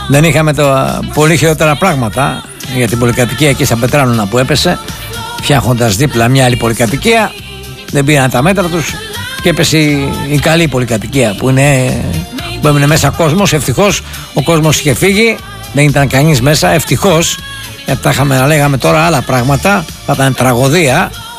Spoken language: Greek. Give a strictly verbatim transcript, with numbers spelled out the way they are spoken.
Δεν είχαμε το πολύ χειρότερα πράγματα για την πολυκατοικία εκεί στα Πετράνωνα που έπεσε, φτιάχνοντας δίπλα μια άλλη πολυκατοικία. Δεν πήραν τα μέτρα τους και έπεσε η, η καλή πολυκατοικία που, είναι, που έμεινε μέσα κόσμος. Ευτυχώς ο κόσμος είχε φύγει, δεν ήταν κανείς μέσα. Ευτυχώς, γιατί τα είχαμε να λέγαμε τώρα άλλα πράγματα, θα ήταν τραγωδία.